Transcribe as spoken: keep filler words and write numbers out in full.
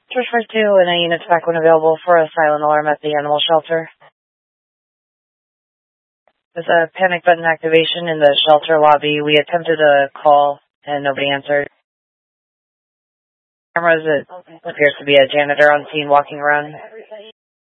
George Force two and a unit back when available for a silent alarm at the animal shelter. There's a panic button activation in the shelter lobby. We attempted a call and nobody answered. Cameras, it appears to be a janitor on scene walking around.